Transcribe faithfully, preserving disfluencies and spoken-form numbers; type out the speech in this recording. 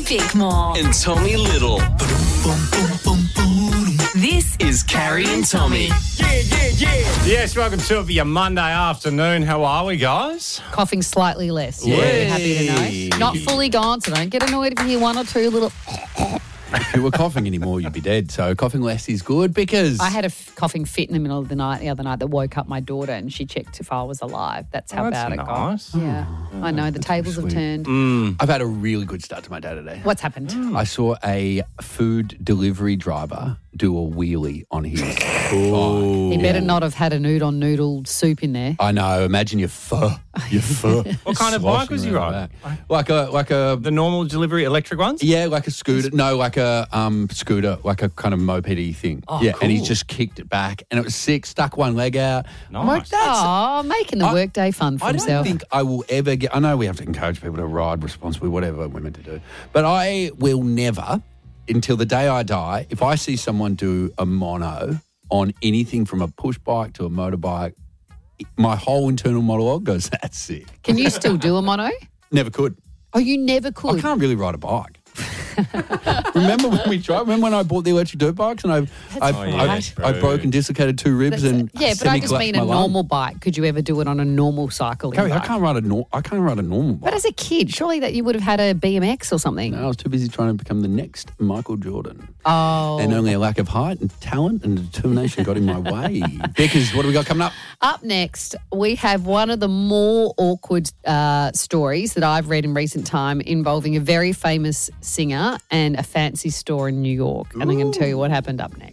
Bickmore. And Tommy Little. This is Carrie and Tommy. Yeah, yeah, yeah. Yes, welcome to your Monday afternoon. How are we, guys? Coughing slightly less. Yay. Very happy to know. Not fully gone, so don't get annoyed if you hear one or two little... If you were coughing anymore, you'd be dead. So coughing less is good because... I had a f- coughing fit in the middle of the night the other night that woke up my daughter and she checked if I was alive. That's how Oh, that's bad it nice. got. Yeah, I know. The tables have sweet. turned. I've had a really good start to my day today. What's happened? I saw a food delivery driver do a wheelie on his bike. He better not have had a noodle noodle soup in there. I know. Imagine your pho. Your pho. What kind of bike was he riding? Like a like a The normal delivery electric ones? yeah, like a scooter. No, like a um scooter, like a kind of mopedy thing. Oh, yeah, and he cool. just kicked it back, and it was sick. Stuck one leg out. I'm like, Nice. that's. Oh, making the I- workday fun for I don't himself. think I will ever get. I know we have to encourage people to ride responsibly, whatever we're meant to do. But I will never, until the day I die, if I see someone do a mono on anything from a push bike to a motorbike, my whole internal monologue goes, "That's sick." Can you still do a mono? Never could. Oh, you never I could. can't really ride a bike. Remember when we tried? Remember when I bought the electric dirt bikes and I, I, Oh, yeah, I, that's I true. broke and dislocated two ribs That's and it. Yeah, but I just semi-collapsed mean a my lung? normal bike. Could you ever do it on a normal cycling Carrie, I bike? can't ride a nor- I can't ride a normal bike. But as a kid, surely that you would have had a B M X or something. I was too busy trying to become the next Michael Jordan. Oh. And only a lack of height and talent and determination got in my way. Beckers, what do we got coming up? Up next, we have one of the more awkward uh, stories that I've read in recent time involving a very famous singer and a fancy store in New York. And I'm going to tell you what happened up next.